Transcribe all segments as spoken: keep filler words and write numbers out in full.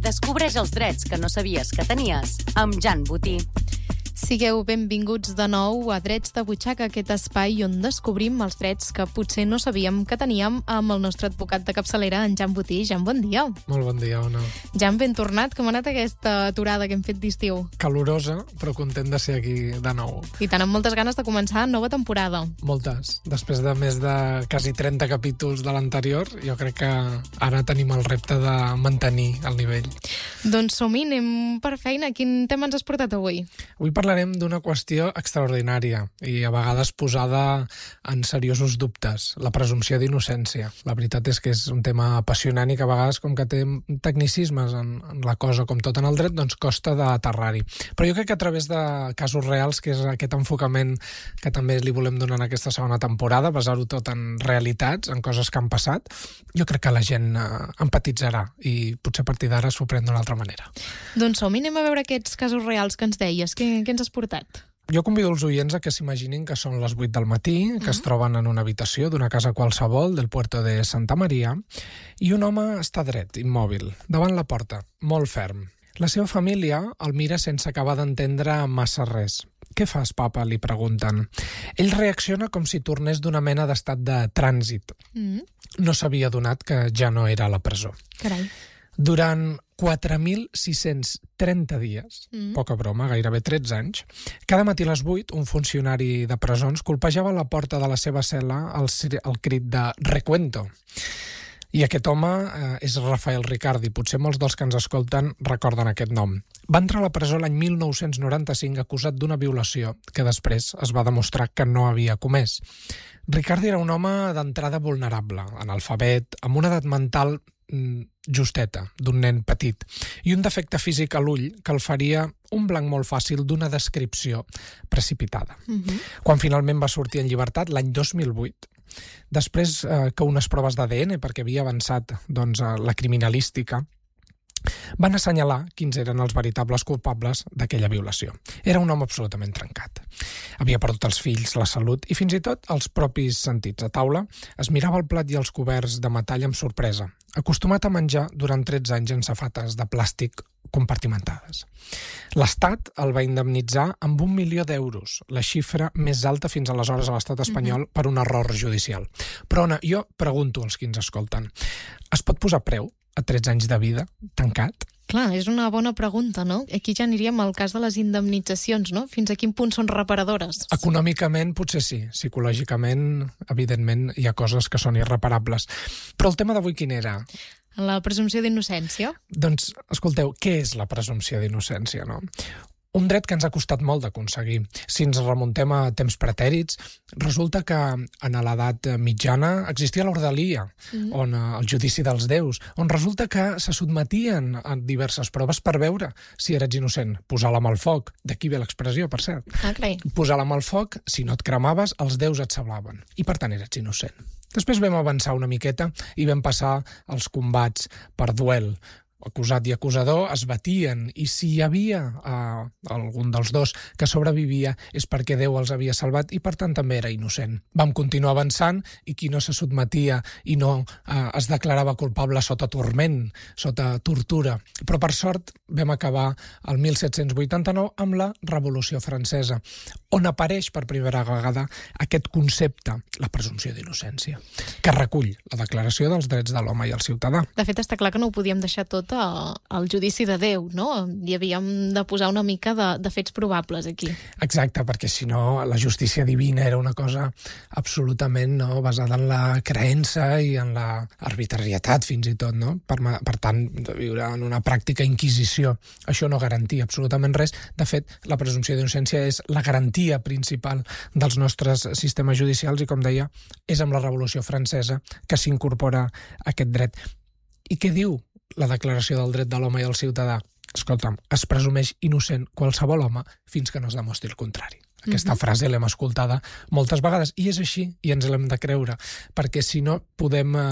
Descobreix els drets que no sabies que tenies amb Jan Botí. Sigueu benvinguts de nou a Drets de Butxaca, aquest espai on descobrim els drets que potser no sabíem que teníem amb el nostre advocat de capçalera, en Jan Botí. Jan, bon dia. Molt bon dia, Ona. Jan, ben tornat. Com ha anat aquesta aturada que hem fet d'estiu? Calorosa, però content de ser aquí de nou. I tant, amb moltes ganes de començar nova temporada. Moltes. Després de més de quasi trenta capítols de l'anterior, jo crec que ara tenim el repte de mantenir el nivell. Doncs som-hi, anem per feina. Quin tema ens has portat avui? Avui parlarem d'una qüestió extraordinària i a vegades posada en seriosos dubtes, la presumpció d'innocència. La veritat és que és un tema apassionant i que a vegades, com que té tecnicismes en, en la cosa, com tot en el dret, doncs costa d'aterrar-hi. Però jo crec que a través de casos reals, que és aquest enfocament que també li volem donar en aquesta segona temporada, basar-ho tot en realitats, en coses que han passat, jo crec que la gent eh, empatitzarà i potser a partir d'ara s'ho pren d'una altra manera. Doncs som-hi, anem a veure aquests casos reals que ens deies. Què, què ens has portat? Jo convido els oients a que s'imaginin que són les vuit del matí, que es troben en una habitació d'una casa qualsevol del puerto de Santa Maria, i un home està dret, immòbil, davant la porta, molt ferm. La seva família el mira sense acabar d'entendre massa res. «Què fas, papa?», li pregunten. Ell reacciona com si tornés d'una mena d'estat de trànsit. Mm. No s'havia adonat que ja no era a la presó. Carai. Durant quatre mil sis-cents trenta dies, mm. poca broma, gairebé tretze anys, cada matí a les vuit un funcionari de presons colpejava la porta de la seva cel·la al, al crit de «Recuento». I aquest home eh, és Rafael Ricardi. Potser molts dels que ens escolten recorden aquest nom. Va entrar a la presó l'any mil nou-cents noranta-cinc acusat d'una violació que després es va demostrar que no havia comès. Ricardi era un home d'entrada vulnerable, analfabet, amb una edat mental justeta, d'un nen petit, i un defecte físic a l'ull que el faria un blanc molt fàcil d'una descripció precipitada. Mm-hmm. Quan finalment va sortir en llibertat, l'any dos mil vuit, després eh, que unes proves d'A D N, perquè havia avançat doncs, la criminalística, van assenyalar quins eren els veritables culpables d'aquella violació. Era un home absolutament trencat. Havia perdut els fills, la salut i fins i tot els propis sentits. A taula es mirava el plat i els coberts de metall amb sorpresa, acostumat a menjar durant tretze anys en safates de plàstic compartimentades. L'Estat el va indemnitzar amb un milió d'euros, la xifra més alta fins aleshores a l'estat espanyol mm-hmm. per un error judicial. Però, Ona, jo pregunto als qui ens escolten, es pot posar preu a tretze anys de vida tancat? Clar, és una bona pregunta, no? Aquí ja aniríem al cas de les indemnitzacions, no? Fins a quin punt són reparadores? Econòmicament potser sí, psicològicament, evidentment, hi ha coses que són irreparables. Però el tema d'avui quin era? La presumpció d'innocència? Doncs, escolteu, què és la presumpció d'innocència, no? Un dret que ens ha costat molt d'aconseguir. Si ens remuntem a temps pretèrits, resulta que en l'edat mitjana existia l'ordalia, mm. on el judici dels déus, on resulta que se sotmetien a diverses proves per veure si eres innocent. Posar la mà al foc, d'aquí ve l'expressió, per cert. Ah, clar. Posar la mà al foc, si no et cremaves, els déus et sablaven. I per tant eres innocent. Després vam avançar una miqueta i vam passar als combats per duel. Acusat i acusador es batien i si hi havia eh, algun dels dos que sobrevivia és perquè Déu els havia salvat i per tant també era innocent. Vam continuar avançant i qui no se sotmetia i no eh, es declarava culpable sota turment, sota tortura. Però per sort vam acabar el mil set-cents vuitanta-nou amb la Revolució Francesa, on apareix per primera vegada aquest concepte, la presumpció d'innocència, que recull la Declaració dels Drets de l'Home i el Ciutadà. De fet, està clar que no ho podíem deixar tot al judici de Déu, no? Hi havíem de posar una mica de, de fets probables aquí. Exacte, perquè si no la justícia divina era una cosa absolutament no, basada en la creença i en la arbitrarietat fins i tot, no? Per, per tant, de viure en una pràctica inquisició. Això no garantia absolutament res. De fet, la presumpció d'innocència és la garantia principal dels nostres sistemes judicials i, com deia, és amb la Revolució Francesa que s'incorpora aquest dret. I què diu la Declaració del Dret de l'Home i el Ciutadà? Escolta'm, es presumeix innocent qualsevol home fins que no es demostri el contrari. Aquesta uh-huh. frase l'hem escoltada moltes vegades i és així i ens l'hem de creure, perquè si no podem eh,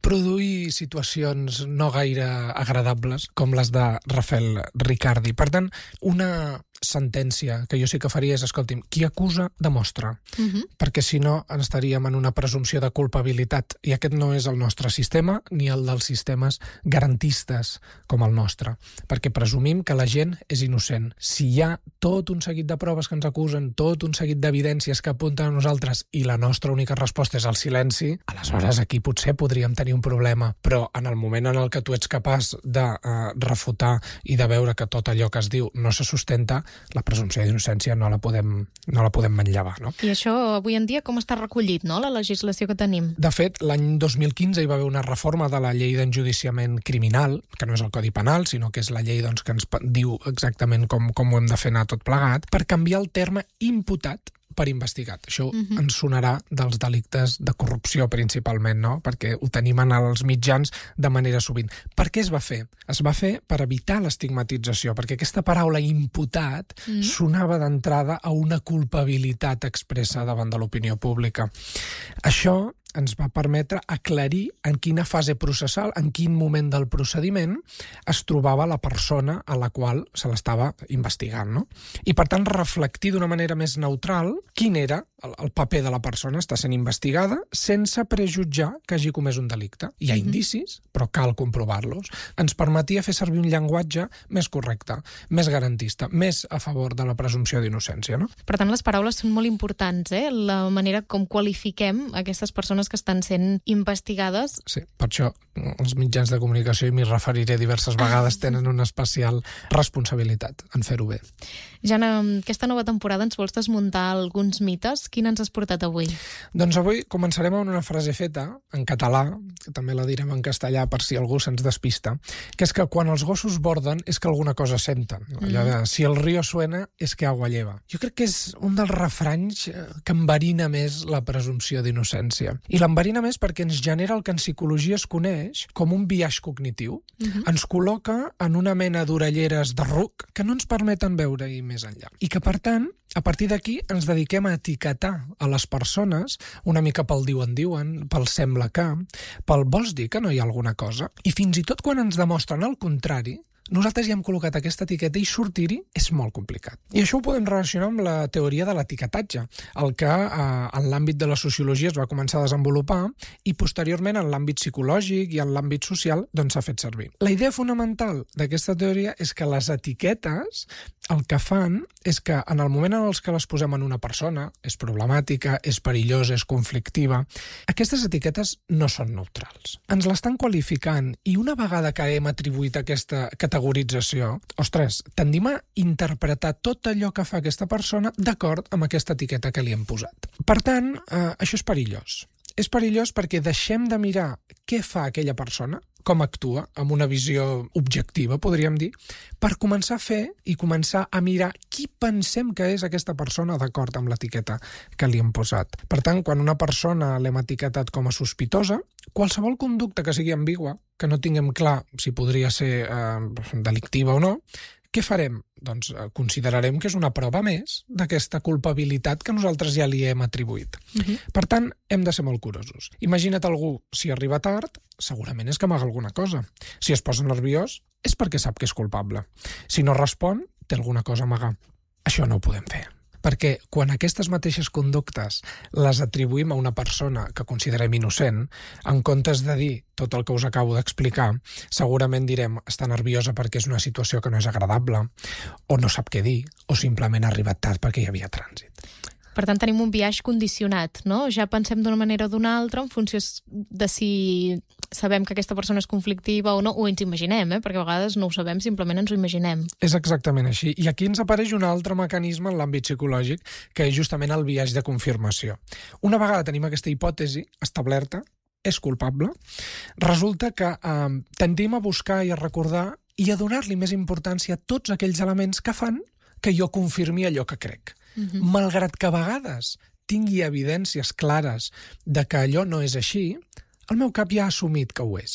produir situacions no gaire agradables com les de Rafael Riccardi. Per tant, una sentència que jo sí que faria és, escolti'm, qui acusa demostra, uh-huh. perquè si no estaríem en una presumpció de culpabilitat, i aquest no és el nostre sistema ni el dels sistemes garantistes com el nostre, perquè presumim que la gent és innocent. Si hi ha tot un seguit de proves que ens acusen, tot un seguit d'evidències que apunten a nosaltres i la nostra única resposta és el silenci, aleshores aquí potser podríem tenir un problema, però en el moment en el que tu ets capaç de uh, refutar i de veure que tot allò que es diu no se sustenta, la presumpció d'innocència no la podem, no la podem manllevar, no? I això avui en dia com està recollit, no?, la legislació que tenim? De fet, l'any dos mil quinze hi va haver una reforma de la llei d'enjudiciament criminal, que no és el Codi Penal, sinó que és la llei doncs, que ens diu exactament com, com ho hem de fer anar tot plegat, per canviar el terme imputat per investigat. Això uh-huh. ens sonarà dels delictes de corrupció principalment, no? Perquè ho tenim en els mitjans de manera sovint. Per què es va fer? Es va fer per evitar l'estigmatització, perquè aquesta paraula imputat uh-huh. sonava d'entrada a una culpabilitat expressa davant de l'opinió pública. Això ens va permetre aclarir en quina fase processal, en quin moment del procediment es trobava la persona a la qual se l'estava investigant, no? I, per tant, reflectir d'una manera més neutral quin era el, el paper de la persona. Està sent investigada sense prejutjar que hagi comès un delicte. Hi ha indicis, però cal comprovar-los. Ens permetia fer servir un llenguatge més correcte, més garantista, més a favor de la presumpció d'innocència, no? Per tant, les paraules són molt importants, eh? La manera com qualifiquem aquestes persones que estan sent investigades. Sí, per això els mitjans de comunicació, i m'hi referiré diverses vegades, tenen una especial responsabilitat en fer-ho bé. Jana, aquesta nova temporada ens vols desmuntar alguns mites? Quin ens has portat avui? Doncs avui començarem amb una frase feta en català, que també la direm en castellà per si algú se'ns despista, que és que quan els gossos borden és que alguna cosa senten. Allò de, si el río suena és que agua lleva. Jo crec que és un dels refranys que enverina més la presumpció d'innocència. I l'enverina més perquè ens genera el que en psicologia es coneix com un biaix cognitiu. Uh-huh. Ens col·loca en una mena d'orelleres de ruc que no ens permeten veure-hi més enllà. I que, per tant, a partir d'aquí ens dediquem a etiquetar a les persones una mica pel diuen-diuen, pel sembla que, pel vols dir que no hi ha alguna cosa, i fins i tot quan ens demostren el contrari, nosaltres ja hem col·locat aquesta etiqueta i sortir-hi és molt complicat. I això ho podem relacionar amb la teoria de l'etiquetatge, el que eh, en l'àmbit de la sociologia es va començar a desenvolupar i posteriorment en l'àmbit psicològic i en l'àmbit social doncs s'ha fet servir. La idea fonamental d'aquesta teoria és que les etiquetes el que fan és que en el moment en els que les posem en una persona, és problemàtica, és perillosa, és conflictiva, aquestes etiquetes no són neutrals. Ens l'estan qualificant i una vegada que hem atribuït aquesta categorització, ostres, tendim a interpretar tot allò que fa aquesta persona d'acord amb aquesta etiqueta que li hem posat. Per tant, eh, això és perillós. És perillós perquè deixem de mirar què fa aquella persona, com actua, amb una visió objectiva, podríem dir, per començar a fer i començar a mirar qui pensem que és aquesta persona d'acord amb l'etiqueta que li hem posat. Per tant, quan una persona l'hem etiquetat com a sospitosa, qualsevol conducta que sigui ambigua, que no tinguem clar si podria ser eh, delictiva o no, què farem? Doncs eh, considerarem que és una prova més d'aquesta culpabilitat que nosaltres ja li hem atribuït. Uh-huh. Per tant, hem de ser molt curosos. Imagina't algú, si arriba tard, segurament és que amaga alguna cosa. Si es posa nerviós, és perquè sap que és culpable. Si no respon, té alguna cosa a amagar. Això no ho podem fer. Perquè quan aquestes mateixes conductes les atribuïm a una persona que considerem innocent, en comptes de dir tot el que us acabo d'explicar, segurament direm està nerviosa perquè és una situació que no és agradable, o no sap què dir, o simplement ha arribat tard perquè hi havia trànsit. Per tant, tenim un biaix condicionat, no? Ja pensem d'una manera o d'una altra en funció de si sabem que aquesta persona és conflictiva o no, o ens imaginem, eh? Perquè a vegades no ho sabem, simplement ens ho imaginem. És exactament així. I aquí ens apareix un altre mecanisme en l'àmbit psicològic, que és justament el biaix de confirmació. Una vegada tenim aquesta hipòtesi establerta, és culpable, resulta que eh, tendim a buscar i a recordar i a donar-li més importància a tots aquells elements que fan que jo confirmi allò que crec. Uh-huh. Malgrat que a vegades tingui evidències clares de que allò no és així, el meu cap ja ha assumit que ho és.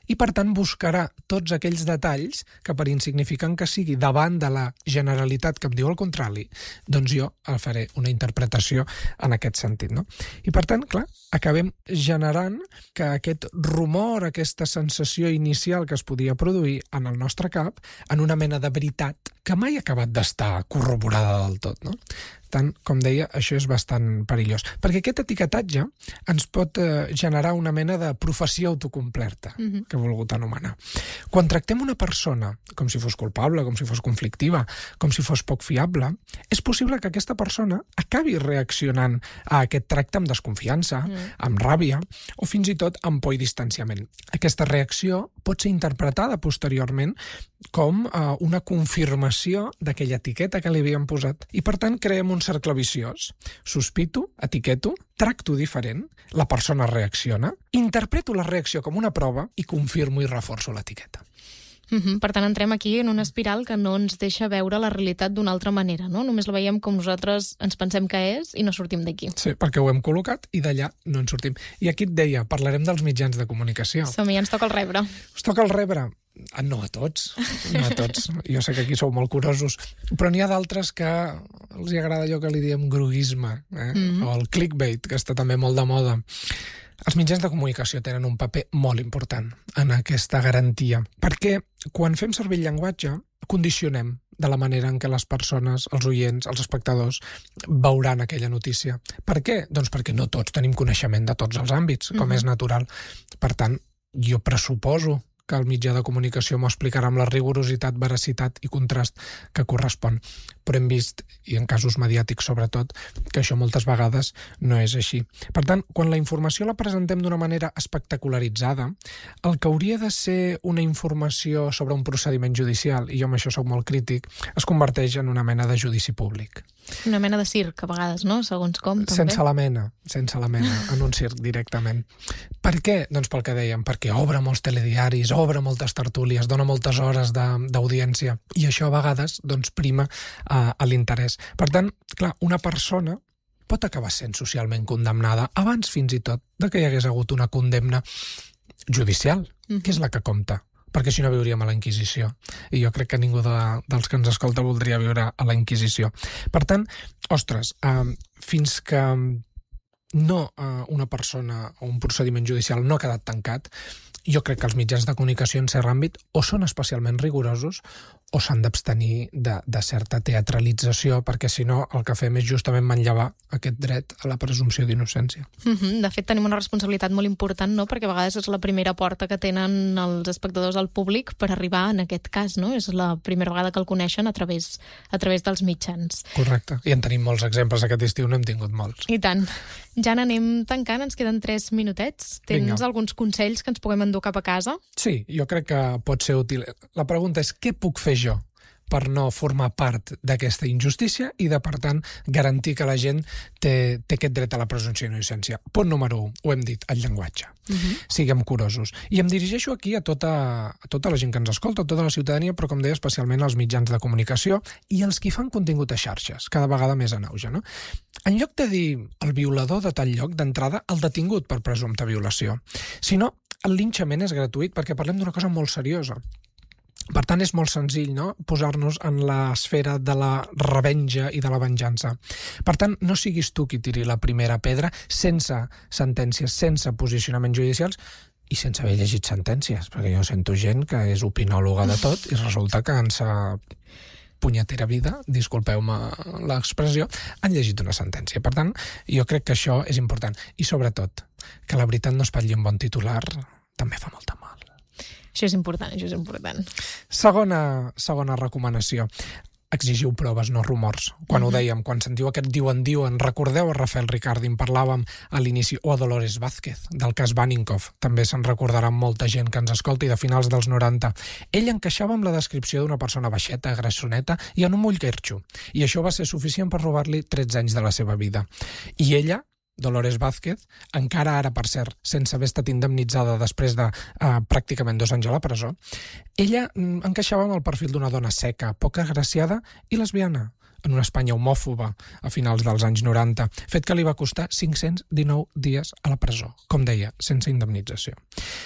i per tant buscarà tots aquells detalls que, per insignificant que sigui, davant de la generalitat que em diu el contrari, doncs jo el faré una interpretació en aquest sentit, no? I per tant, clar, acabem generant que aquest rumor, aquesta sensació inicial que es podia produir en el nostre cap, en una mena de veritat que mai ha acabat d'estar corroborada del tot, no? Tant, com deia, això és bastant perillós. Perquè aquest etiquetatge ens pot eh, generar una mena de profecia autocomplerta, mm-hmm. que he volgut anomenar. Quan tractem una persona com si fos culpable, com si fos conflictiva, com si fos poc fiable, és possible que aquesta persona acabi reaccionant a aquest tracte amb desconfiança, mm. amb ràbia, o fins i tot amb por i distanciament. Aquesta reacció pot ser interpretada posteriorment com eh, una confirmació d'aquella etiqueta que li havíem posat. I, per tant, creem un cercle viciós. Sospito, etiqueto, tracto diferent, la persona reacciona, interpreto la reacció com una prova i confirmo i reforço l'etiqueta. Mm-hmm. Per tant, entrem aquí en una espiral que no ens deixa veure la realitat d'una altra manera, no? Només la veiem com nosaltres ens pensem que és i no sortim d'aquí. Sí, perquè ho hem col·locat i d'allà no en sortim. I aquí et deia, parlarem dels mitjans de comunicació. Som-hi, ens toca el rebre. Us toca el rebre. No a tots, no a tots. Jo sé que aquí sou molt curosos, però n'hi ha d'altres que els hi agrada allò que li diem groguisme, eh? Mm-hmm. o el clickbait, que està també molt de moda. Els mitjans de comunicació tenen un paper molt important en aquesta garantia, perquè quan fem servir el llenguatge condicionem de la manera en què les persones, els oients, els espectadors veuran aquella notícia. Per què? Doncs perquè no tots tenim coneixement de tots els àmbits, com mm-hmm. és natural. Per tant, jo pressuposo que el mitjà de comunicació m'ho explicarà amb la rigorositat, veracitat i contrast que correspon. Però hem vist, i en casos mediàtics sobretot, que això moltes vegades no és així. Per tant, quan la informació la presentem d'una manera espectacularitzada, el que hauria de ser una informació sobre un procediment judicial, i jo amb això soc molt crític, es converteix en una mena de judici públic. Una mena de circ, a vegades, no? Segons com, també. Sense la mena, sense la mena, en un circ directament. Per què? Doncs pel que dèiem, perquè obre molts telediaris, obre moltes tertúlies, dona moltes hores d'audiència, i això a vegades doncs, prima a, a l'interès. Per tant, clar, una persona pot acabar sent socialment condemnada abans fins i tot de que hi hagués hagut una condemna judicial, mm-hmm. que és la que compta. Perquè si no viuríem a la Inquisició. I jo crec que ningú de, dels que ens escolta voldria viure a la Inquisició. Per tant, ostres, eh, fins que no eh, una persona o un procediment judicial no ha quedat tancat, jo crec que els mitjans de comunicació en cert àmbit o són especialment rigorosos o s'han d'abstenir de, de certa teatralització, perquè si no el que fem és justament manllevar aquest dret a la presumpció d'innocència. Mm-hmm. De fet, tenim una responsabilitat molt important, no? Perquè a vegades és la primera porta que tenen els espectadors al públic per arribar en aquest cas, no? És la primera vegada que el coneixen a través, a través dels mitjans. Correcte. I en tenim molts exemples aquest estiu, n'hem tingut molts. I tant. Ja n'anem tancant, ens queden tres minutets. Tens Vinga. Alguns consells que ens puguem endur cap a casa? Sí, jo crec que pot ser útil. La pregunta és, què puc fer jo per no formar part d'aquesta injustícia i de, per tant, garantir que la gent té, té aquest dret a la presumpció d'innocència? Punt número un, ho hem dit, el llenguatge. Uh-huh. Siguem curosos. I em dirigeixo aquí a tota, a tota la gent que ens escolta, a tota la ciutadania, però, com deia, especialment als mitjans de comunicació i els qui fan contingut a xarxes, cada vegada més en auge, no? En lloc de dir el violador de tal lloc, d'entrada, el detingut per presumpta violació. Si no, el linxament és gratuït perquè parlem d'una cosa molt seriosa. Per tant, és molt senzill, no?, posar-nos en l'esfera de la revenja i de la venjança. Per tant, no siguis tu qui tiri la primera pedra sense sentències, sense posicionaments judicials i sense haver llegit sentències, perquè jo sento gent que és opinòloga de tot i resulta que en sa punyetera vida, disculpeu-me l'expressió, han llegit una sentència. Per tant, jo crec que això és important. I sobretot, que la veritat no espatlli un bon titular també fa molta mal. Això és important, això és important. Segona, segona recomanació. Exigiu proves, no rumors. Quan mm-hmm. ho dèiem, quan sentiu aquest diuen-diuen, recordeu a Rafael Riccardi, en parlàvem a l'inici, o a Dolores Vázquez, del cas Baninkoff. També se'n recordarà molta gent que ens escolti, de finals dels noranta. Ell encaixava amb la descripció d'una persona baixeta, grassoneta i en un mull guerxo. I això va ser suficient per robar-li tretze anys de la seva vida. I ella, Dolores Vázquez, encara ara, per cert, sense haver estat indemnitzada després de eh, pràcticament dos anys a la presó, ella mm, encaixava amb el perfil d'una dona seca, poc agraciada i lesbiana, en una Espanya homòfoba a finals dels anys noranta, fet que li va costar cinc-cents dinou dies a la presó, com deia, sense indemnització.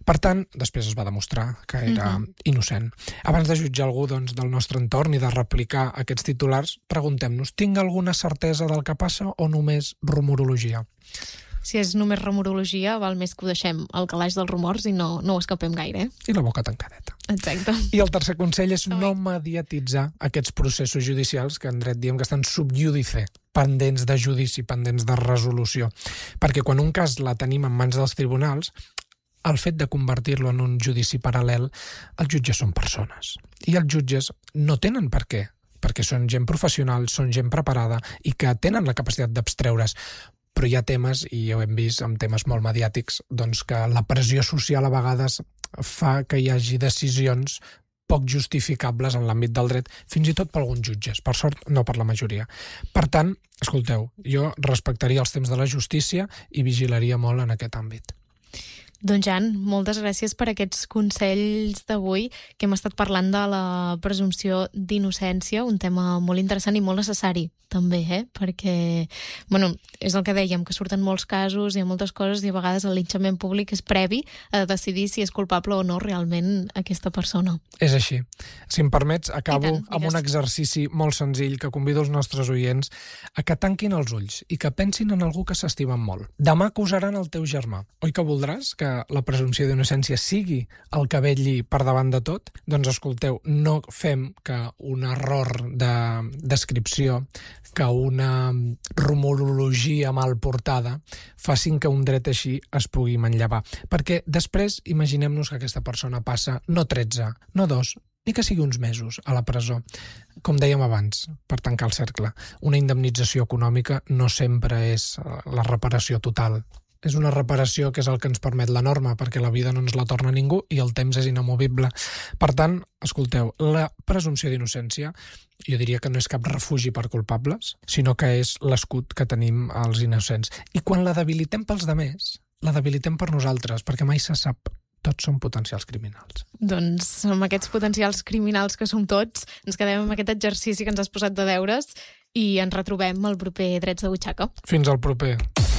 Per tant, després es va demostrar que era uh-huh. innocent. Abans de jutjar algú doncs, del nostre entorn i de replicar aquests titulars, preguntem-nos, tinc alguna certesa del que passa o només rumorologia? Si és només rumorologia, val més que ho deixem al calaix dels rumors i no, no ho escapem gaire. Eh? I la boca tancadeta. Exacte. I el tercer consell és no mediatitzar aquests processos judicials que en dret diem que estan sub judice, pendents de judici, pendents de resolució. Perquè quan un cas la tenim en mans dels tribunals, el fet de convertir-lo en un judici paral·lel, els jutges són persones. I els jutges no tenen per què, perquè són gent professional, són gent preparada i que tenen la capacitat d'abstreure's. Però hi ha temes, i ja ho hem vist amb temes molt mediàtics, doncs que la pressió social a vegades fa que hi hagi decisions poc justificables en l'àmbit del dret, fins i tot per alguns jutges, per sort no per la majoria. Per tant, escolteu, jo respectaria els temps de la justícia i vigilaria molt en aquest àmbit. Doncs Jan, moltes gràcies per aquests consells d'avui, que hem estat parlant de la presumpció d'innocència, un tema molt interessant i molt necessari també, eh? Perquè, bueno, és el que dèiem, que surten molts casos, hi ha moltes coses i a vegades el linxament públic és previ a decidir si és culpable o no realment aquesta persona. És així. Si em permets, acabo tant, amb un exercici molt senzill que convido els nostres oients a que tanquin els ulls i que pensin en algú que s'estimen molt. Demà acusaran el teu germà. Oi que voldràs que la presumpció d'innocència sigui el que vetlli per davant de tot? Doncs escolteu, no fem que un error de descripció, que una rumorologia mal portada facin que un dret així es pugui manllevar. Perquè després imaginem-nos que aquesta persona passa no tretze, no dos, ni que sigui uns mesos a la presó. Com dèiem abans, per tancar el cercle, una indemnització econòmica no sempre és la reparació total. És una reparació que és el que ens permet la norma, perquè la vida no ens la torna ningú i el temps és inamovible. Per tant, escolteu, la presumpció d'innocència jo diria que no és cap refugi per culpables, sinó que és l'escut que tenim als innocents. I quan la debilitem pels demés, la debilitem per nosaltres, perquè mai se sap. Tots som potencials criminals. Doncs amb aquests potencials criminals que som tots, ens quedem amb aquest exercici que ens has posat de deures i ens retrobem al proper Drets de Butxaca. Fins al proper.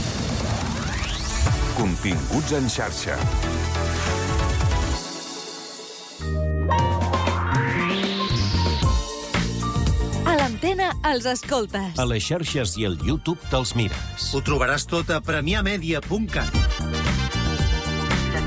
Continguts en xarxa. A l'antena els escoltes. A les xarxes i al YouTube te'ls mires. Ho trobaràs tot a premià media punt cat.